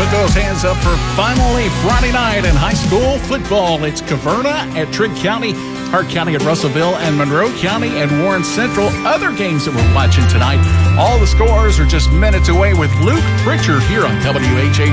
put those hands up for finally Friday night in high school football. It's Caverna at Trigg County, Hart County at Russellville, and Monroe County and Warren Central. Other games that we're watching tonight, all the scores are just minutes away with Luke Pritchard here on WHA.